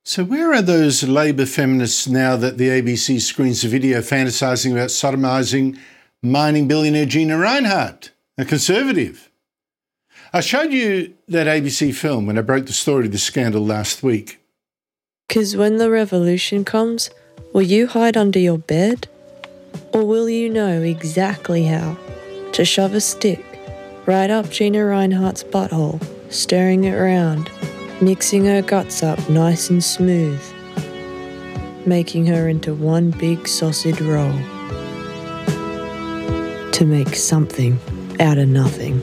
So where are those Labor feminists now that the ABC screens a video fantasising about sodomising mining billionaire Gina Rinehart, a Conservative? I showed you that ABC film when I broke the story of the scandal last week. 'Cause when the revolution comes, will you hide under your bed? Or will you know exactly how to shove a stick right up Gina Rinehart's butthole, stirring it round, mixing her guts up nice and smooth, making her into one big sausage roll to make something out of nothing?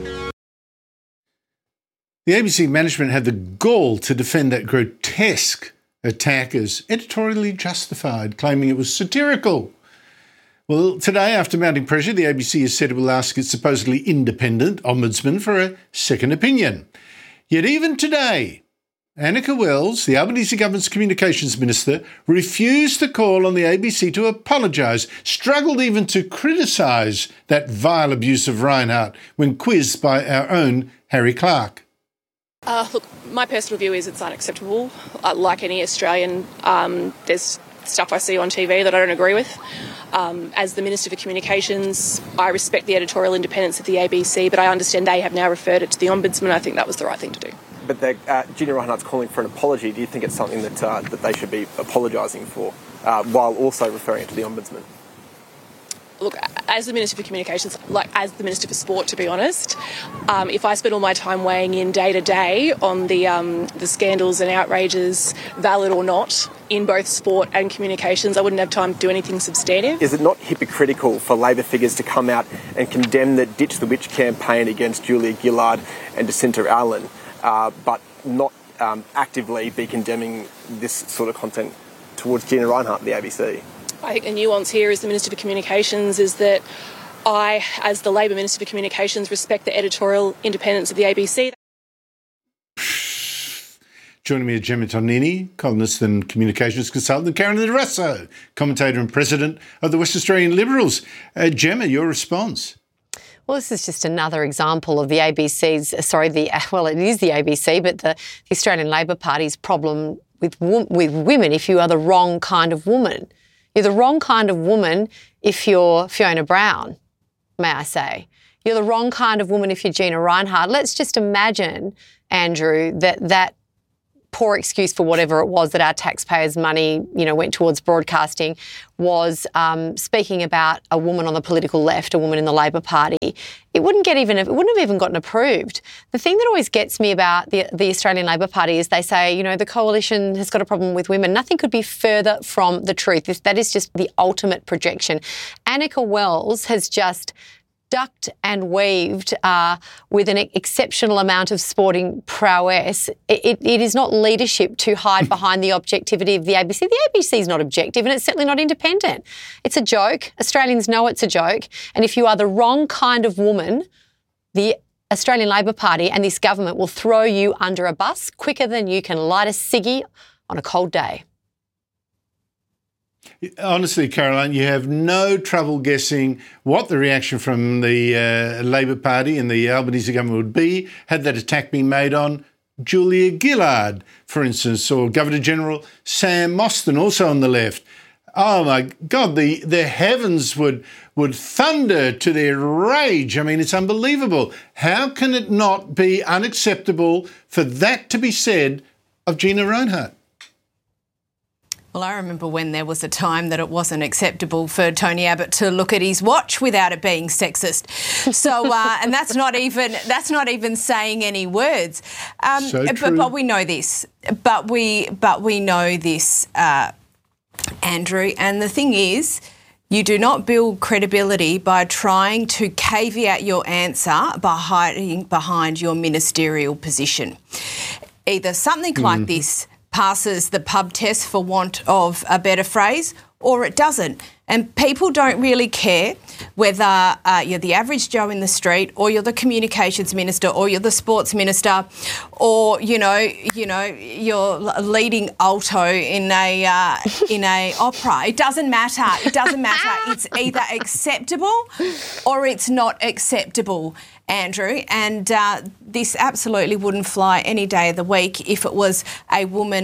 The ABC management had the gall to defend that grotesque attack as editorially justified, claiming it was satirical. Well, today, after mounting pressure, the ABC has said it will ask its supposedly independent ombudsman for a second opinion. Yet even today, Annika Wells, the Albanese government's communications minister, refused to call on the ABC to apologise, struggled even to criticise that vile abuse of Rinehart when quizzed by our own Harry Clark. Look, my personal view is it's unacceptable. Like any Australian, there's stuff I see on TV that I don't agree with. As the Minister for Communications, I respect the editorial independence of the ABC, but I understand they have now referred it to the Ombudsman. I think that was the right thing to do. But Gina Rinehart's calling for an apology. Do you think it's something that they should be apologising for, while also referring it to the Ombudsman? Look, as the Minister for Communications, like as the Minister for Sport, to be honest, if I spent all my time weighing in day to day on the scandals and outrages, valid or not, in both sport and communications, I wouldn't have time to do anything substantive. Is it not hypocritical for Labor figures to come out and condemn the Ditch the Witch campaign against Julia Gillard and Jacinta Allen, but not actively be condemning this sort of content towards Gina Rinehart and the ABC? I think the nuance here as the Minister for Communications is that I, as the Labor Minister for Communications, respect the editorial independence of the ABC. Joining me are Gemma Tonini, columnist and communications consultant, and Karen Russo, commentator and president of the West Australian Liberals. Gemma, your response? Well, this is just another example of the ABC's, it is the ABC, but the Australian Labor Party's problem with women if you are the wrong kind of woman. You're the wrong kind of woman if you're Fiona Brown, may I say. You're the wrong kind of woman if you're Gina Rinehart. Let's just imagine, Andrew, that poor excuse for whatever it was that our taxpayers' money, went towards broadcasting was speaking about a woman on the political left, a woman in the Labor Party. It wouldn't have even gotten approved. The thing that always gets me about the Australian Labor Party is they say, the coalition has got a problem with women. Nothing could be further from the truth. That is just the ultimate projection. Annika Wells has just ducked and weaved with an exceptional amount of sporting prowess. It is not leadership to hide behind the objectivity of the ABC. The ABC is not objective and it's certainly not independent. It's a joke. Australians know it's a joke. And if you are the wrong kind of woman, the Australian Labor Party and this government will throw you under a bus quicker than you can light a ciggy on a cold day. Honestly, Caroline, you have no trouble guessing what the reaction from the Labor Party and the Albanese government would be had that attack been made on Julia Gillard, for instance, or Governor-General Sam Mostyn, also on the left. Oh, my God, the heavens would thunder to their rage. I mean, it's unbelievable. How can it not be unacceptable for that to be said of Gina Rinehart? Well, I remember when there was a time that it wasn't acceptable for Tony Abbott to look at his watch without it being sexist. So, and that's not even saying any words. So true. But we know this. But we know this, Andrew. And the thing is, you do not build credibility by trying to caveat your answer by hiding behind your ministerial position. Either something like this passes the pub test, for want of a better phrase, or it doesn't. And people don't really care whether you're the average Joe in the street, or you're the communications minister, or you're the sports minister, or you're leading alto in a opera. It doesn't matter. It doesn't matter. It's either acceptable or it's not acceptable, Andrew. And this absolutely wouldn't fly any day of the week if it was a woman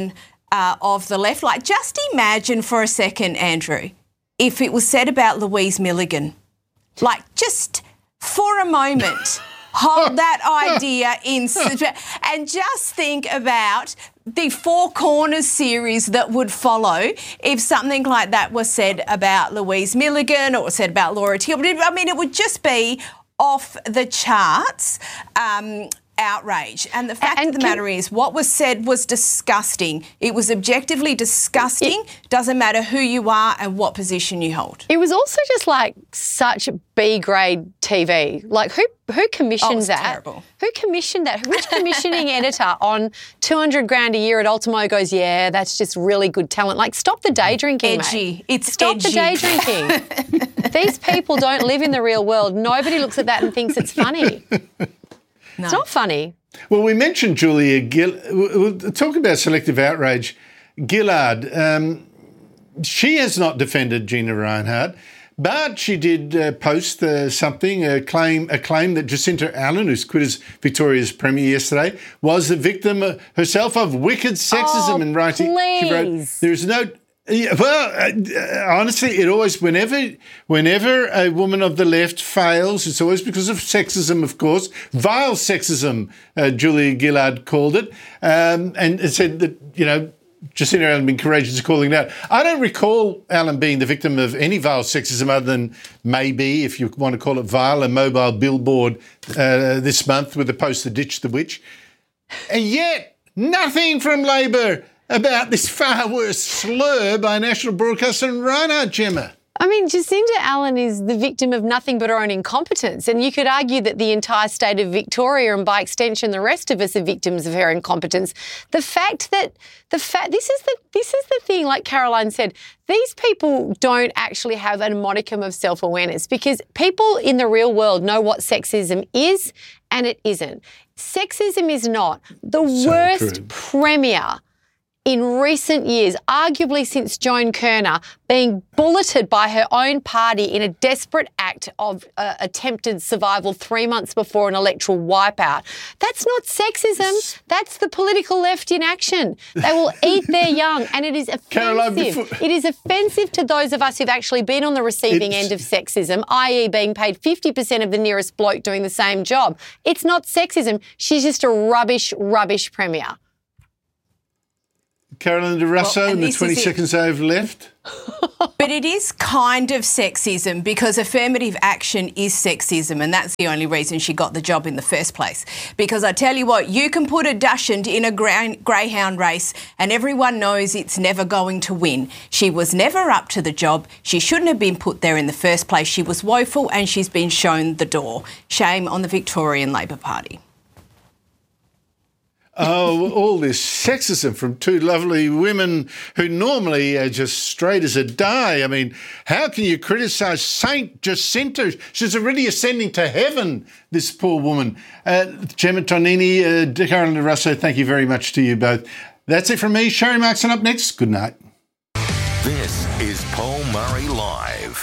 of the left. Like, just imagine for a second, Andrew, if it was said about Louise Milligan. Like, just for a moment, hold that idea in and just think about the Four Corners series that would follow if something like that was said about Louise Milligan or said about Laura Tilbury. I mean, it would just be off the charts. Outrage. And the fact of the matter is, what was said was disgusting. It was objectively disgusting. Doesn't matter who you are and what position you hold. It was also just like such B-grade TV. Like, who commissioned that? Terrible. Who commissioned that? Which commissioning editor on $200,000 a year at Ultimo goes, yeah, that's just really good talent? Like, stop the day drinking, Edgy. mate. It's stop edgy. the day drinking. These people don't live in the real world. Nobody looks at that and thinks it's funny. No. It's not funny. Well, we mentioned Julia Gillard. We'll talk about selective outrage. Gillard, she has not defended Gina Rinehart, but she did post something, a claim that Jacinta Allen, who's quit as Victoria's Premier yesterday, was the victim herself of wicked sexism in writing. Please. She wrote, there is no... Well, honestly, it always, whenever a woman of the left fails, it's always because of sexism, of course. Vile sexism, Julia Gillard called it, and it said that, Jacinta Allen had been courageous in calling it out. I don't recall Allen being the victim of any vile sexism other than maybe, if you want to call it vile, a mobile billboard this month with the poster "Ditch the Witch." And yet, nothing from Labor about this far worse slur by national broadcaster Rinehart, Gemma. I mean, Jacinta Allen is the victim of nothing but her own incompetence, and you could argue that the entire state of Victoria and by extension the rest of us are victims of her incompetence. This is the thing, like Caroline said, these people don't actually have a modicum of self-awareness because people in the real world know what sexism is and it isn't. Sexism is not the worst premier in recent years, arguably since Joan Kerner, being bulleted by her own party in a desperate act of attempted survival 3 months before an electoral wipeout. That's not sexism. That's the political left in action. They will eat their young, and it is offensive. Caroline, It is offensive to those of us who've actually been on the receiving end of sexism, i.e. being paid 50% of the nearest bloke doing the same job. It's not sexism. She's just a rubbish premier. Caroline de Russo in the 20 seconds I have left. But it is kind of sexism because affirmative action is sexism, and that's the only reason she got the job in the first place. Because I tell you what, you can put a dachshund in a greyhound race and everyone knows it's never going to win. She was never up to the job. She shouldn't have been put there in the first place. She was woeful and she's been shown the door. Shame on the Victorian Labor Party. Oh, all this sexism from two lovely women who normally are just straight as a die. I mean, how can you criticise Saint Jacinta? She's already ascending to heaven, this poor woman. Gemma Tonini, Caroline de Russo, thank you very much to you both. That's it from me. Sherry Markson up next. Good night. This is Paul Murray Live.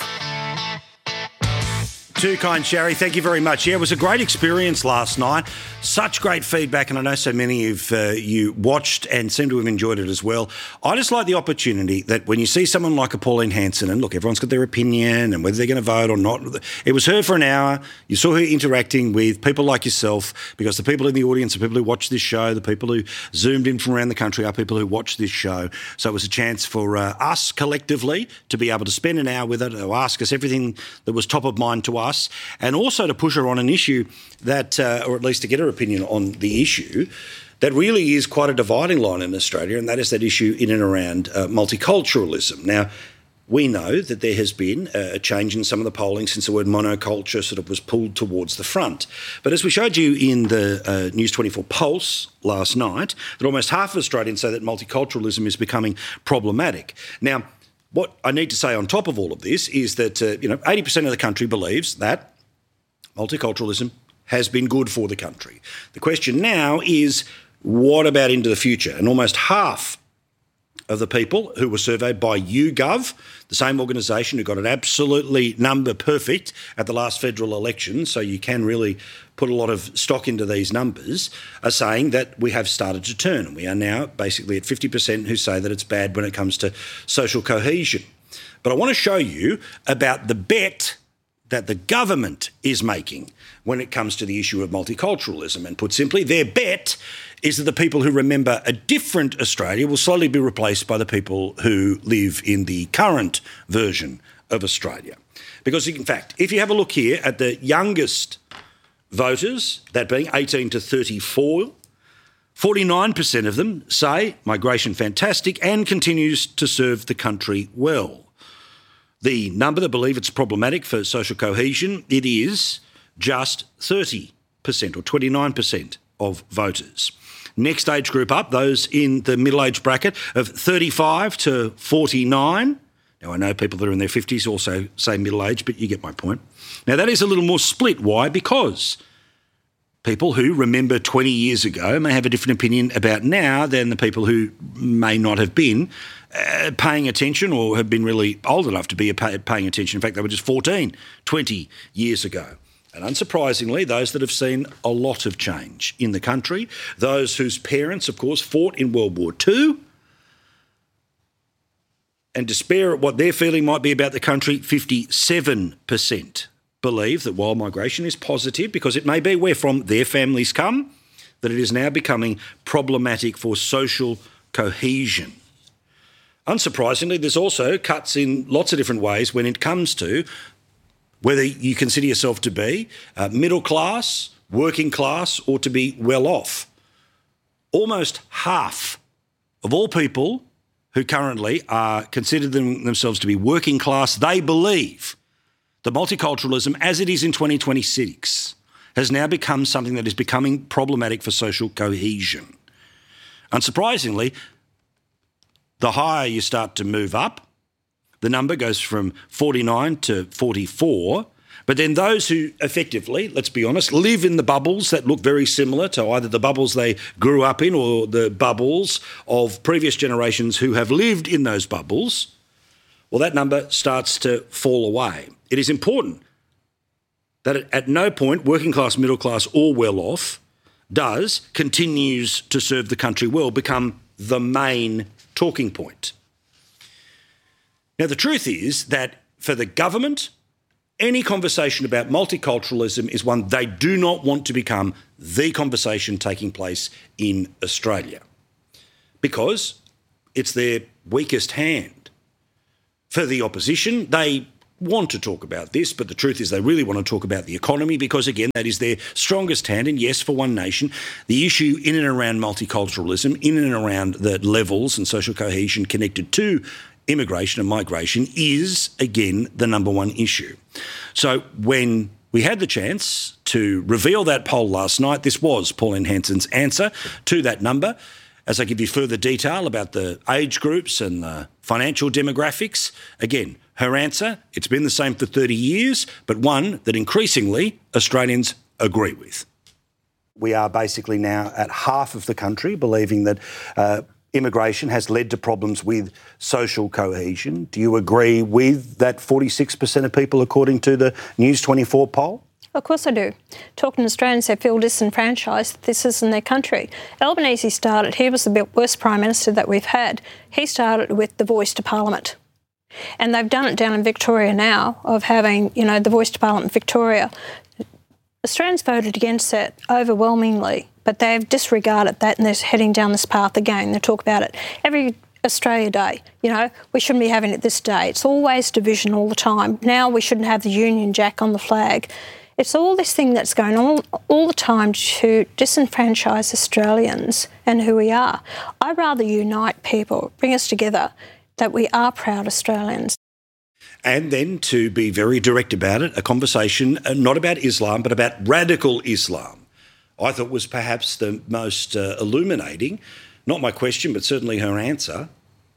Too kind, Sherry. Thank you very much. Yeah, it was a great experience last night. Such great feedback, and I know so many of you watched and seem to have enjoyed it as well. I just like the opportunity that when you see someone like a Pauline Hanson, and look, everyone's got their opinion and whether they're going to vote or not. It was her for an hour. You saw her interacting with people like yourself, because the people in the audience are people who watch this show, the people who zoomed in from around the country are people who watch this show. So it was a chance for us collectively to be able to spend an hour with her, to ask us everything that was top of mind to us, and also to push her on an issue that, or at least to get her opinion on the issue that really is quite a dividing line in Australia, and that is that issue in and around multiculturalism. Now, we know that there has been a change in some of the polling since the word monoculture sort of was pulled towards the front. But as we showed you in the News 24 Pulse last night, that almost half of Australians say that multiculturalism is becoming problematic. Now, what I need to say on top of all of this is that 80% of the country believes that multiculturalism has been good for the country. The question now is, what about into the future? And almost half of the people who were surveyed by YouGov, the same organisation who got an absolutely number perfect at the last federal election, so you can really put a lot of stock into these numbers, are saying that we have started to turn, and we are now basically at 50% who say that it's bad when it comes to social cohesion. But I want to show you about the bet that the government is making when it comes to the issue of multiculturalism. And put simply, their bet is that the people who remember a different Australia will slowly be replaced by the people who live in the current version of Australia. Because, in fact, if you have a look here at the youngest voters, that being 18 to 34, 49% of them say migration fantastic and continues to serve the country well. The number that believe it's problematic for social cohesion, it is just 30% or 29% of voters. Next age group up, those in the middle age bracket of 35 to 49. Now, I know people that are in their 50s also say middle age, but you get my point. Now, that is a little more split. Why? Because people who remember 20 years ago may have a different opinion about now than the people who may not have been paying attention or have been really old enough to be paying attention. In fact, they were just 14, 20 years ago. And unsurprisingly, those that have seen a lot of change in the country, those whose parents, of course, fought in World War II, and despair at what their feeling might be about the country, 57% believe that while migration is positive, because it may be where from their families come, that it is now becoming problematic for social cohesion. Unsurprisingly, there's also cuts in lots of different ways when it comes to whether you consider yourself to be middle class, working class, or to be well off. Almost half of all people who currently are considered themselves to be working class, they believe that multiculturalism, as it is in 2026, has now become something that is becoming problematic for social cohesion. Unsurprisingly, the higher you start to move up, the number goes from 49 to 44. But then those who effectively, let's be honest, live in the bubbles that look very similar to either the bubbles they grew up in or the bubbles of previous generations who have lived in those bubbles, well, that number starts to fall away. It is important that at no point working class, middle class or well off continues to serve the country well become the main talking point. Now, the truth is that for the government, any conversation about multiculturalism is one they do not want to become the conversation taking place in Australia because it's their weakest hand. For the opposition, they want to talk about this, but the truth is they really want to talk about the economy because, again, that is their strongest hand. And yes, for One Nation, the issue in and around multiculturalism, in and around the levels and social cohesion connected to immigration and migration is, again, the number one issue. So when we had the chance to reveal that poll last night, this was Pauline Hanson's answer to that number. As I give you further detail about the age groups and the financial demographics, again, her answer, it's been the same for 30 years, but one that increasingly Australians agree with. We are basically now at half of the country believing that immigration has led to problems with social cohesion. Do you agree with that 46% of people according to the News 24 poll? Of course I do. Talking to Australians, they feel disenfranchised. This isn't their country. Albanese started, he was the worst Prime Minister that we've had. He started with the voice to Parliament. And they've done it down in Victoria now of having, the voice to Parliament in Victoria. Australians voted against that overwhelmingly, but they've disregarded that and they're heading down this path again. They talk about it every Australia Day. We shouldn't be having it this day. It's always division all the time. Now we shouldn't have the Union Jack on the flag. It's all this thing that's going on all the time to disenfranchise Australians and who we are. I'd rather unite people, bring us together, that we are proud Australians. And then to be very direct about it, a conversation not about Islam, but about radical Islam, I thought was perhaps the most illuminating. Not my question, but certainly her answer.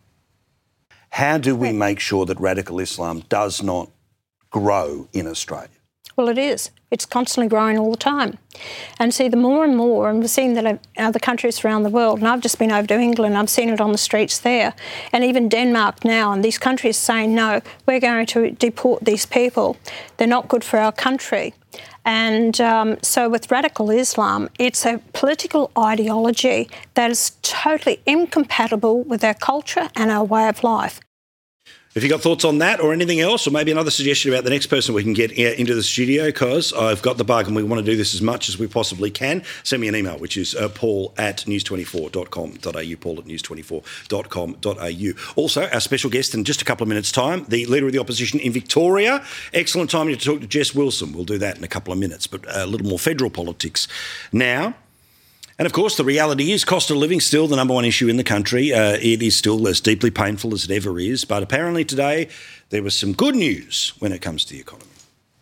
How do we make sure that radical Islam does not grow in Australia? Well, it is. It's constantly growing all the time. And see, the more and more, and we've seen that in other countries around the world, and I've just been over to England, I've seen it on the streets there, and even Denmark now, and these countries saying, no, we're going to deport these people. They're not good for our country. And so with radical Islam, it's a political ideology that is totally incompatible with our culture and our way of life. If you've got thoughts on that or anything else, or maybe another suggestion about the next person we can get into the studio, because I've got the bug and we want to do this as much as we possibly can, send me an email, which is paul@news24.com.au, paul@news24.com.au. Also, our special guest in just a couple of minutes' time, the Leader of the Opposition in Victoria. Excellent time to talk to Jess Wilson. We'll do that in a couple of minutes, but a little more federal politics now. And, of course, the reality is cost of living still the number one issue in the country. It is still as deeply painful as it ever is. But apparently today there was some good news when it comes to the economy.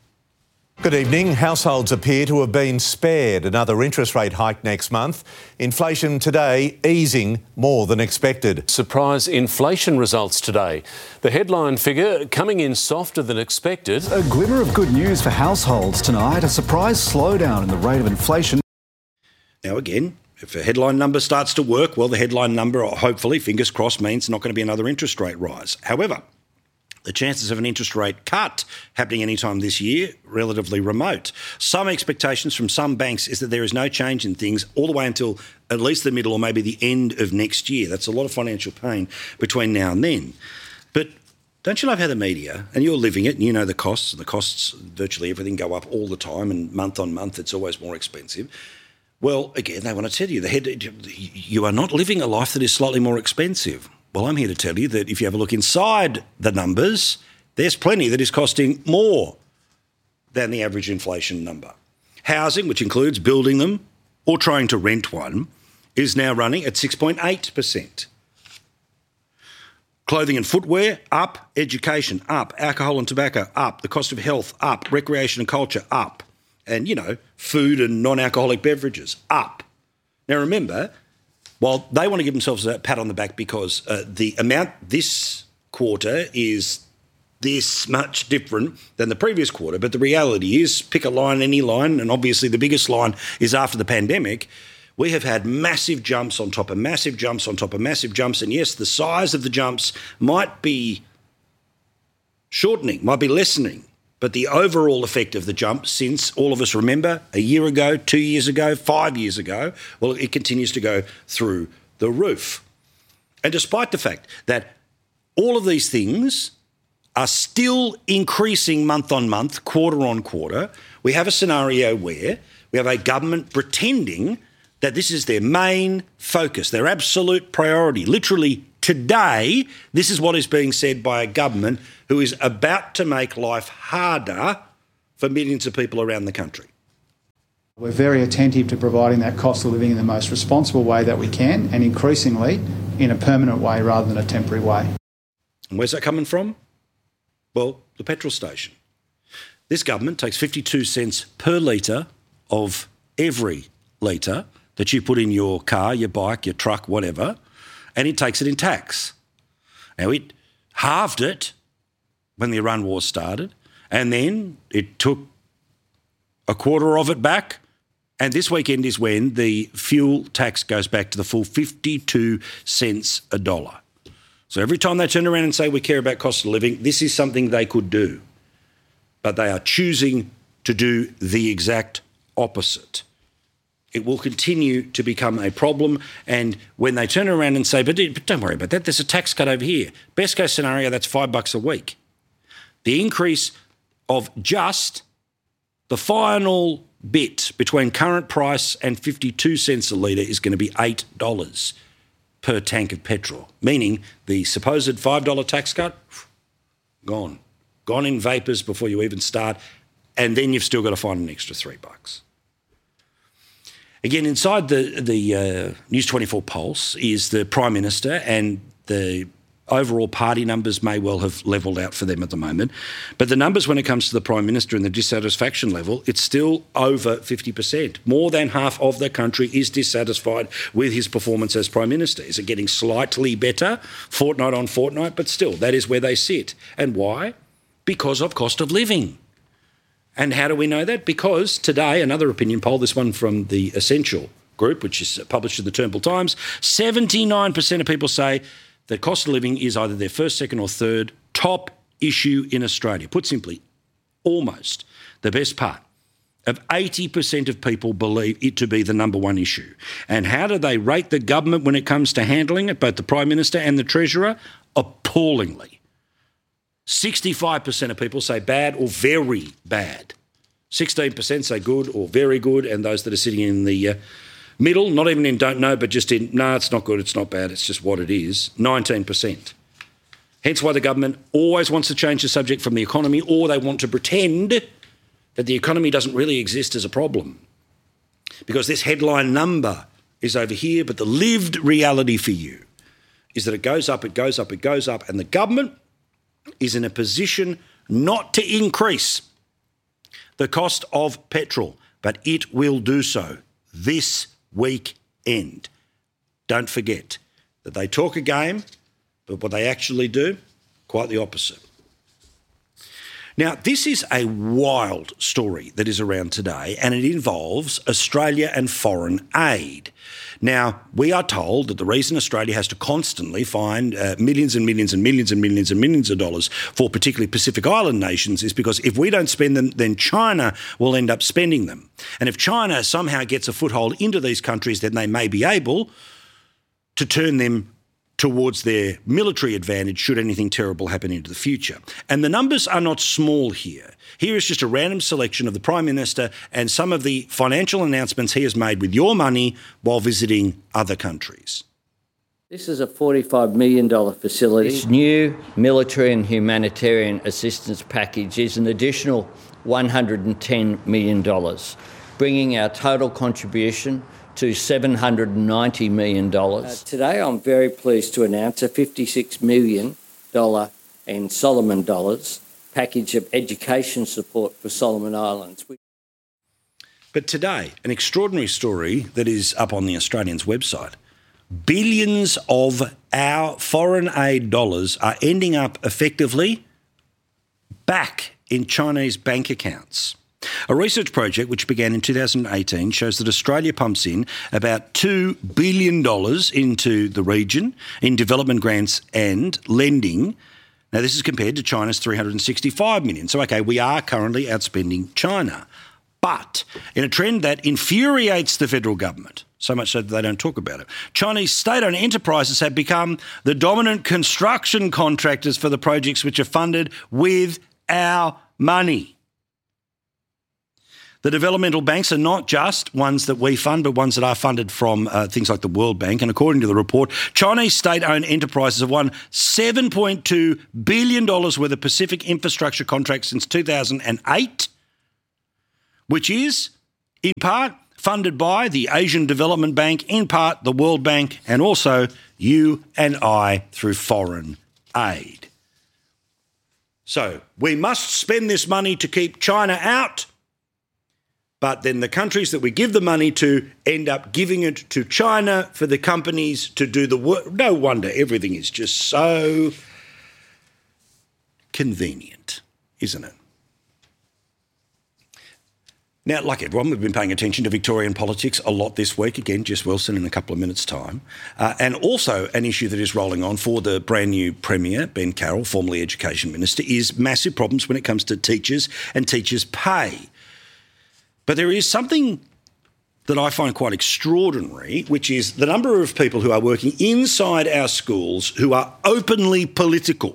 Good evening. Households appear to have been spared another interest rate hike next month. Inflation today easing more than expected. Surprise inflation results today. The headline figure coming in softer than expected. A glimmer of good news for households tonight. A surprise slowdown in the rate of inflation. Now, again, if a headline number starts to work, well, the headline number, hopefully, fingers crossed, means not going to be another interest rate rise. However, the chances of an interest rate cut happening anytime this year, relatively remote. Some expectations from some banks is that there is no change in things all the way until at least the middle or maybe the end of next year. That's a lot of financial pain between now and then. But don't you love how the media, and you're living it and you know the costs, and the costs, virtually everything go up all the time, and month on month it's always more expensive. Well, again, they want to tell you, you are not living a life that is slightly more expensive. Well, I'm here to tell you that if you have a look inside the numbers, there's plenty that is costing more than the average inflation number. Housing, which includes building them or trying to rent one, is now running at 6.8%. Clothing and footwear, up. Education, up. Alcohol and tobacco, up. The cost of health, up. Recreation and culture, up. And, food and non-alcoholic beverages, up. Now, remember, while they want to give themselves a pat on the back because the amount this quarter is this much different than the previous quarter, but the reality is, pick a line, any line, and obviously the biggest line is after the pandemic, we have had massive jumps on top of massive jumps on top of massive jumps. And yes, the size of the jumps might be shortening, might be lessening, but the overall effect of the jump since, all of us remember, a year ago, 2 years ago, 5 years ago, well, it continues to go through the roof. And despite the fact that all of these things are still increasing month on month, quarter on quarter, we have a scenario where we have a government pretending that this is their main focus, their absolute priority. Literally today, this is what is being said by a government who is about to make life harder for millions of people around the country. We're very attentive to providing that cost of living in the most responsible way that we can, and increasingly in a permanent way rather than a temporary way. And where's that coming from? Well, the petrol station. This government takes 52 cents per litre of every litre that you put in your car, your bike, your truck, whatever, and it takes it in tax. Now, it halved it when the Iran war started, and then it took a quarter of it back, and this weekend is when the fuel tax goes back to the full 52 cents a dollar. So every time they turn around and say we care about cost of living, this is something they could do. But they are choosing to do the exact opposite. It will continue to become a problem. And when they turn around and say, but don't worry about that, there's a tax cut over here. Best case scenario, that's $5 a week. The increase of just the final bit between current price and 52 cents a litre is going to be $8 per tank of petrol, meaning the supposed $5 tax cut, gone. Gone in vapours before you even start, and then you've still got to find an extra $3. Again, inside the News 24 Pulse is the Prime Minister, and the overall party numbers may well have levelled out for them at the moment. But the numbers when it comes to the Prime Minister and the dissatisfaction level, it's still over 50%. More than half of the country is dissatisfied with his performance as Prime Minister. Is it getting slightly better, fortnight on fortnight? But still, that is where they sit. And why? Because of cost of living. And how do we know that? Because today, another opinion poll, this one from the Essential Group, which is published in the Turnbull Times, 79% of people say that cost of living is either their first, second or third top issue in Australia. Put simply, almost the best part of 80% of people believe it to be the number one issue. And how do they rate the government when it comes to handling it, both the Prime Minister and the Treasurer? Appallingly. 65% of people say bad or very bad. 16% say good or very good, and those that are sitting in the middle, not even in don't know, but just in, no, it's not good, it's not bad, it's just what it is, 19%. Hence why the government always wants to change the subject from the economy, or they want to pretend that the economy doesn't really exist as a problem. Because this headline number is over here, but the lived reality for you is that it goes up, it goes up, it goes up, and the government is in a position not to increase the cost of petrol, but it will do so this weekend. Don't forget that they talk a game, but what they actually do, quite the opposite. Now, this is a wild story that is around today, and it involves Australia and foreign aid. Now, we are told that the reason Australia has to constantly find millions and millions and millions and millions and millions of dollars for particularly Pacific Island nations is because if we don't spend them, then China will end up spending them. And if China somehow gets a foothold into these countries, then they may be able to turn them towards their military advantage should anything terrible happen into the future. And the numbers are not small here. Here is just a random selection of the Prime Minister and some of the financial announcements he has made with your money while visiting other countries. This is a $45 million facility. This new military and humanitarian assistance package is an additional $110 million, bringing our total contribution to $790 million. Today I'm very pleased to announce a $56 million and Solomon dollars package of education support for Solomon Islands. But today, an extraordinary story that is up on the Australian's website. Billions of our foreign aid dollars are ending up effectively back in Chinese bank accounts. A research project which began in 2018 shows that Australia pumps in about $2 billion into the region in development grants and lending. Now, this is compared to China's $365 million. So, OK, we are currently outspending China. But in a trend that infuriates the federal government, so much so that they don't talk about it, Chinese state-owned enterprises have become the dominant construction contractors for the projects which are funded with our money. The developmental banks are not just ones that we fund, but ones that are funded from things like the World Bank. And according to the report, Chinese state-owned enterprises have won $7.2 billion worth of Pacific infrastructure contracts since 2008, which is, in part, funded by the Asian Development Bank, in part the World Bank, and also you and I through foreign aid. So we must spend this money to keep China out. But then the countries that we give the money to end up giving it to China for the companies to do the work. No wonder everything is just so convenient, isn't it? Now, like everyone, we've been paying attention to Victorian politics a lot this week. Again, Jess Wilson in a couple of minutes' time. And also an issue that is rolling on for the brand new Premier, Ben Carroll, formerly Education Minister, is massive problems when it comes to teachers and teachers' pay. But there is something that I find quite extraordinary, which is the number of people who are working inside our schools who are openly political.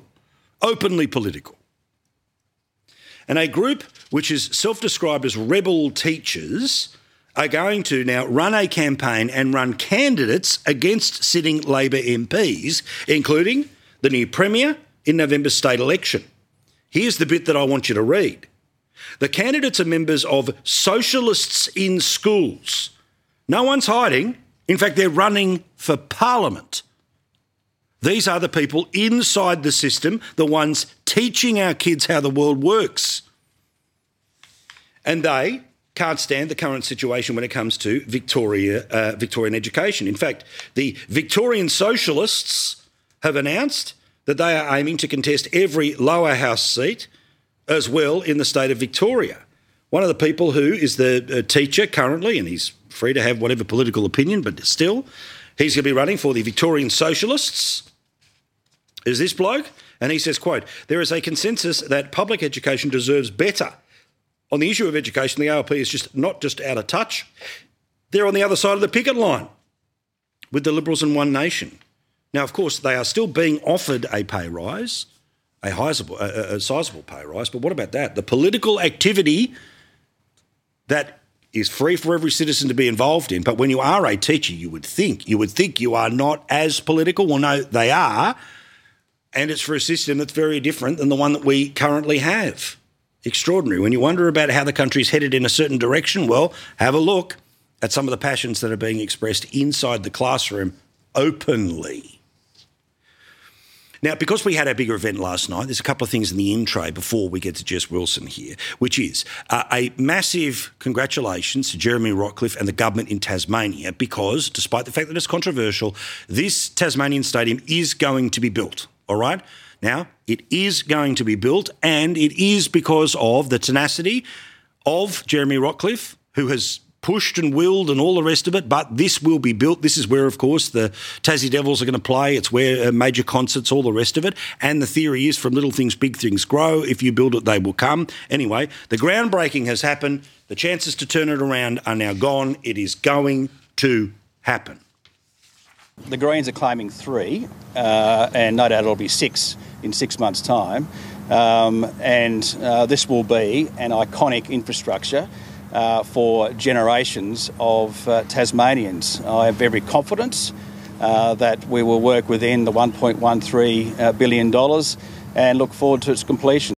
And a group which is self-described as rebel teachers are going to now run a campaign and run candidates against sitting Labor MPs, including the new Premier in November's state election. Here's the bit that I want you to read. The candidates are members of Socialists in Schools. No one's hiding. In fact, they're running for Parliament. These are the people inside the system, the ones teaching our kids how the world works. And they can't stand the current situation when it comes to Victorian education. In fact, the Victorian Socialists have announced that they are aiming to contest every lower house seat as well in the state of Victoria. one of the people who is the teacher currently, and he's free to have whatever political opinion, but still, he's going to be running for the Victorian Socialists, is this bloke. And he says, quote, there is a consensus that public education deserves better. On the issue of education, the ALP is just not just out of touch. They're on the other side of the picket line with the Liberals and One Nation. Now, of course, they are still being offered a pay rise, a sizable pay rise, but what about that? The political activity that is free for every citizen to be involved in, but when you are a teacher, you would think you are not as political. Well, no, they are, and it's for a system that's very different than the one that we currently have. Extraordinary. When you wonder about how the country's headed in a certain direction, well, have a look at some of the passions that are being expressed inside the classroom openly. Now, because we had our bigger event last night, there's a couple of things in the in tray before we get to Jess Wilson here, which is a massive congratulations to Jeremy Rockliff and the government in Tasmania because, despite the fact that it's controversial, this Tasmanian stadium is going to be built, all right? Now, it is going to be built, and it is because of the tenacity of Jeremy Rockliff, who has pushed and willed and all the rest of it, but this will be built. This is where, of course, the Tassie Devils are going to play. It's where major concerts, all the rest of it. And the theory is from little things, big things grow. If you build it, they will come. Anyway, the groundbreaking has happened. The chances to turn it around are now gone. It is going to happen. The Greens are claiming 3, and no doubt it'll be 6 in 6 months' time. This will be an iconic infrastructure for generations of Tasmanians. I have every confidence that we will work within the $1.13 billion and look forward to its completion.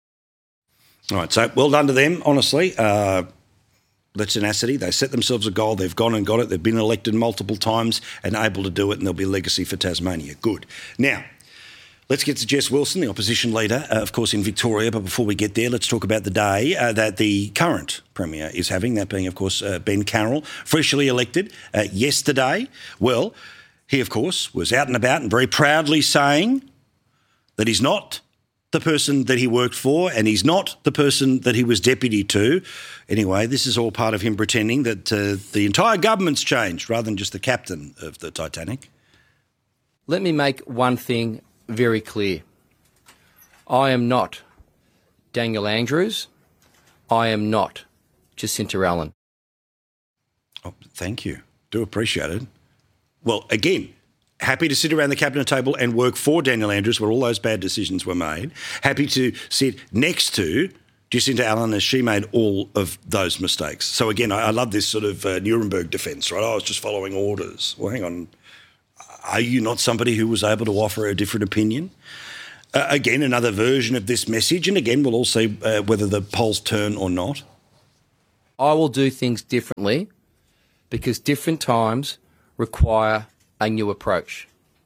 All right, so well done to them, honestly. The tenacity, they set themselves a goal, they've gone and got it, they've been elected multiple times and able to do it, and there'll be a legacy for Tasmania. Good. Now, let's get to Jess Wilson, the opposition leader, of course, in Victoria. But before we get there, let's talk about the day that the current Premier is having, that being, of course, Ben Carroll, freshly elected yesterday. Well, he, of course, was out and about and very proudly saying that he's not the person that he worked for and he's not the person that he was deputy to. Anyway, this is all part of him pretending that the entire government's changed rather than just the captain of the Titanic. Let me make one thing very clear. I am not Daniel Andrews. I am not Jacinta Allen. Oh, thank you. Do appreciate it. Well, again, happy to sit around the cabinet table and work for Daniel Andrews where all those bad decisions were made. Happy to sit next to Jacinta Allen as she made all of those mistakes. So again, I love this sort of Nuremberg defence, right? I was just following orders. Well, hang on. Are you not somebody who was able to offer a different opinion? Again, another version of this message. And again, we'll all see whether the polls turn or not. I will do things differently because different times require a new approach.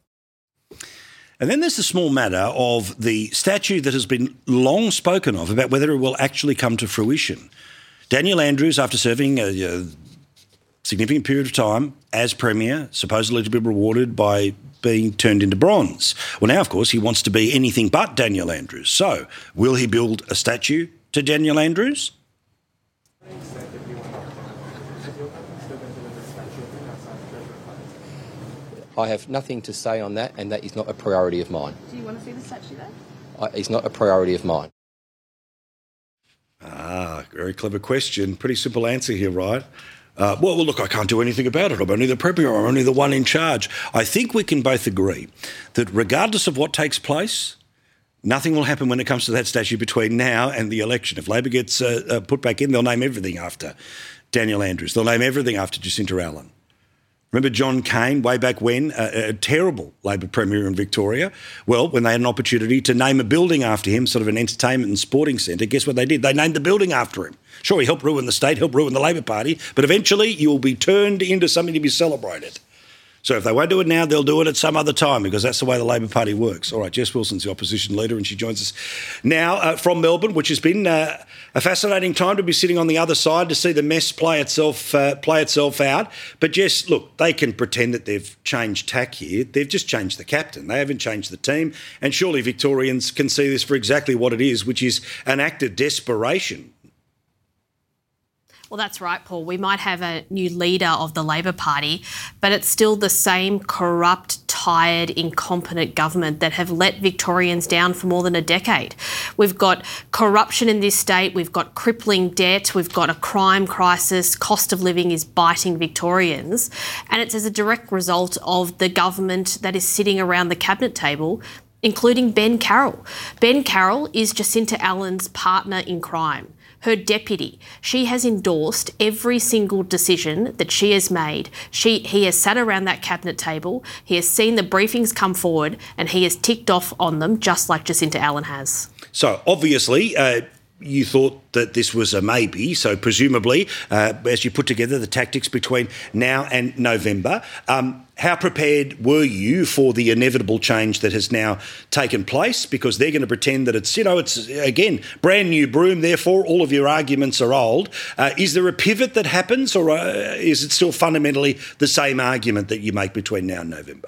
And then there's the small matter of the statue that has been long spoken of about whether it will actually come to fruition. Daniel Andrews, after serving a significant period of time as Premier, supposedly to be rewarded by being turned into bronze. Well, now, of course, he wants to be anything but Daniel Andrews. So, will he build a statue to Daniel Andrews? I have nothing to say on that, and that is not a priority of mine. Do you want to see the statue there? It's not a priority of mine. Very clever question. Pretty simple answer here, right? Well, look, I can't do anything about it. I'm only the Premier. I'm only the one in charge. I think we can both agree that regardless of what takes place, nothing will happen when it comes to that statue between now and the election. If Labor gets put back in, they'll name everything after Daniel Andrews. They'll name everything after Jacinta Allen. Remember John Cain way back when, a terrible Labor Premier in Victoria? Well, when they had an opportunity to name a building after him, sort of an entertainment and sporting centre, guess what they did? They named the building after him. Sure, he helped ruin the state, helped ruin the Labor Party, but eventually you will be turned into something to be celebrated. So if they won't do it now, they'll do it at some other time because that's the way the Labor Party works. All right, Jess Wilson's the opposition leader and she joins us now from Melbourne, which has been a fascinating time to be sitting on the other side to see the mess play itself out. But Jess, look, they can pretend that they've changed tack here. They've just changed the captain. They haven't changed the team. And surely Victorians can see this for exactly what it is, which is an act of desperation. Well, that's right, Paul. We might have a new leader of the Labor Party, but it's still the same corrupt, tired, incompetent government that have let Victorians down for more than a decade. We've got corruption in this state, we've got crippling debt, we've got a crime crisis, cost of living is biting Victorians, and it's as a direct result of the government that is sitting around the cabinet table, including Ben Carroll. Ben Carroll is Jacinta Allen's partner in crime. Her deputy. She has endorsed every single decision that she has made. He has sat around that cabinet table, he has seen the briefings come forward, and he has ticked off on them just like Jacinta Allen has. So obviously, you thought that this was a maybe, so presumably, as you put together the tactics between now and November, how prepared were you for the inevitable change that has now taken place? Because they're going to pretend that it's, it's, again, brand new broom, therefore all of your arguments are old. Is there a pivot that happens, or is it still fundamentally the same argument that you make between now and November?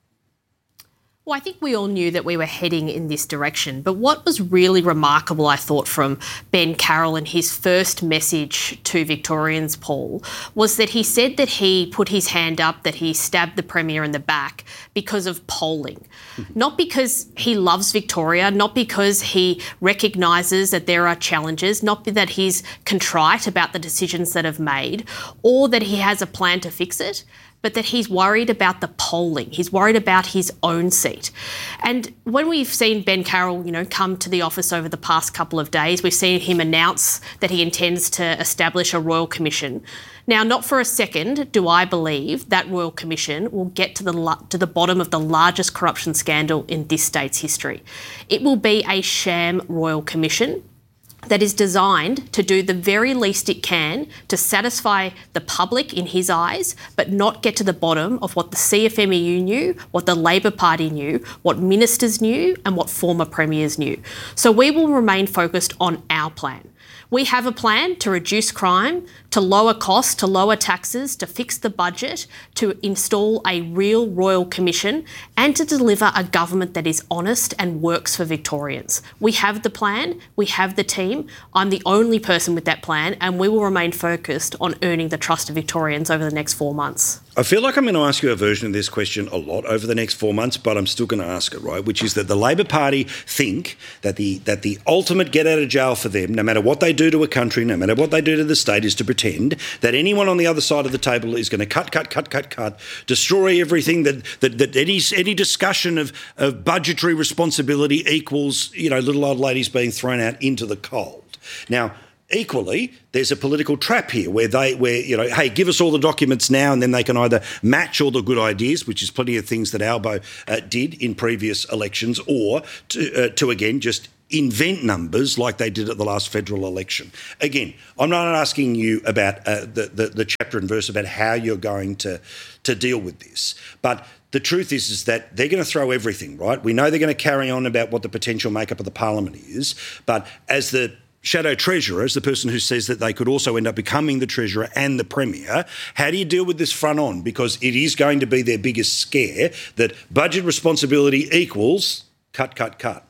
Well, I think we all knew that we were heading in this direction. But what was really remarkable, I thought, from Ben Carroll and his first message to Victorians, Paul, was that he said that he put his hand up, that he stabbed the Premier in the back because of polling. Not because he loves Victoria, not because he recognises that there are challenges, not that he's contrite about the decisions that have made, or that he has a plan to fix it, but that he's worried about the polling. He's worried about his own seat. And when we've seen Ben Carroll, come to the office over the past couple of days, we've seen him announce that he intends to establish a Royal Commission. Now, not for a second do I believe that Royal Commission will get to the bottom of the largest corruption scandal in this state's history. It will be a sham Royal Commission that is designed to do the very least it can to satisfy the public in his eyes, but not get to the bottom of what the CFMEU knew, what the Labor Party knew, what ministers knew, and what former premiers knew. So we will remain focused on our plan. We have a plan to reduce crime, to lower costs, to lower taxes, to fix the budget, to install a real Royal Commission, and to deliver a government that is honest and works for Victorians. We have the plan, we have the team. I'm the only person with that plan, and we will remain focused on earning the trust of Victorians over the next 4 months. I feel like I'm going to ask you a version of this question a lot over the next 4 months, but I'm still going to ask it, right? Which is that the Labor Party think that the ultimate get out of jail for them, no matter what they do to a country, no matter what they do to the state, is to pretend that anyone on the other side of the table is going to cut, destroy everything, that any discussion of budgetary responsibility equals, little old ladies being thrown out into the cold. Now, equally, there's a political trap here where hey, give us all the documents now, and then they can either match all the good ideas, which is plenty of things that Albo did in previous elections, or to again just invent numbers like they did at the last federal election. Again, I'm not asking you about the chapter and verse about how you're going to deal with this, but the truth is that they're going to throw everything, right? We know they're going to carry on about what the potential makeup of the parliament is, but as the Shadow Treasurer, as the person who says that they could also end up becoming the Treasurer and the Premier, how do you deal with this front on? Because it is going to be their biggest scare, that budget responsibility equals cut.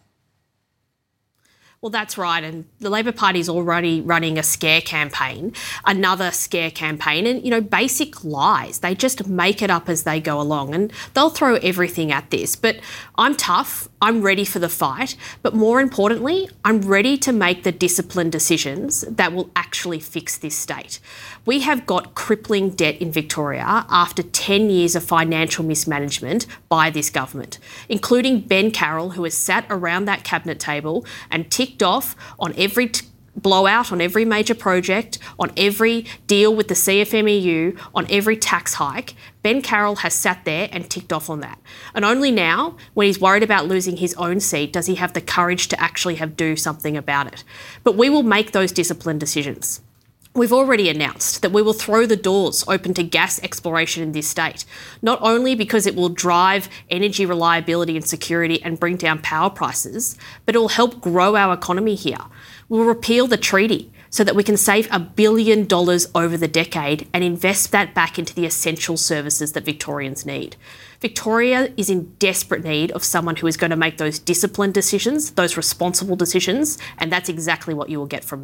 Well, that's right. And the Labor Party is already running a scare campaign, another scare campaign, and, basic lies. They just make it up as they go along, and they'll throw everything at this. But I'm tough. I'm ready for the fight. But more importantly, I'm ready to make the disciplined decisions that will actually fix this state. We have got crippling debt in Victoria after 10 years of financial mismanagement by this government, including Ben Carroll, who has sat around that cabinet table and ticked off on every blowout, on every major project, on every deal with the CFMEU, on every tax hike. Ben Carroll has sat there and ticked off on that. And only now, when he's worried about losing his own seat, does he have the courage to actually do something about it. But we will make those disciplined decisions. We've already announced that we will throw the doors open to gas exploration in this state, not only because it will drive energy reliability and security and bring down power prices, but it will help grow our economy here. We'll repeal the treaty so that we can save $1 billion over the decade and invest that back into the essential services that Victorians need. Victoria is in desperate need of someone who is going to make those disciplined decisions, those responsible decisions, and that's exactly what you will get from me.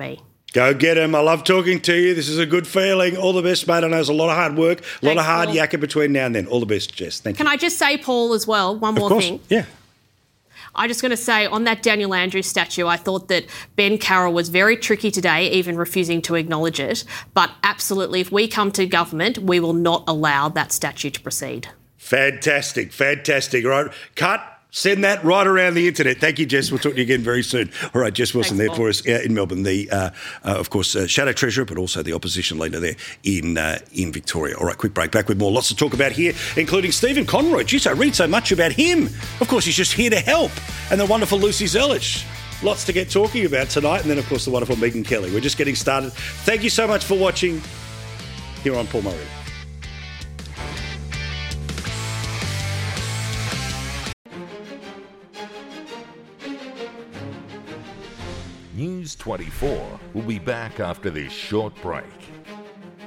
Go get him. I love talking to you. This is a good feeling. All the best, mate. I know there's a lot of hard work, a lot of hard yakka between now and then. All the best, Jess. Thank you. Can I just say, Paul, as well, one more thing? Yeah. I'm just going to say, on that Daniel Andrews statue, I thought that Ben Carroll was very tricky today, even refusing to acknowledge it. But absolutely, if we come to government, we will not allow that statue to proceed. Fantastic. Right. Cut. Send that right around the internet. Thank you, Jess. We'll talk to you again very soon. All right, Jess Wilson there for us in Melbourne, the, of course, Shadow Treasurer, but also the opposition leader there in Victoria. All right, quick break. Back with more. Lots to talk about here, including Stephen Conroy. Geez, I read so much about him. Of course, he's just here to help. And the wonderful Lucy Zelich. Lots to get talking about tonight. And then, of course, the wonderful Megan Kelly. We're just getting started. Thank you so much for watching here on Paul Murray. News 24 will be back after this short break.